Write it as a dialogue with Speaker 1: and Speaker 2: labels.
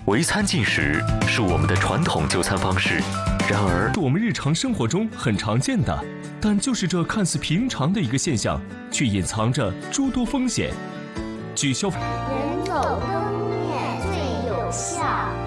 Speaker 1: 围餐进食是我们的传统就餐方式，然而
Speaker 2: 是我们日常生活中很常见的，但就是这看似平常的一个现象，却隐藏着诸多风险。据消防，
Speaker 3: 人走灯灭最有效。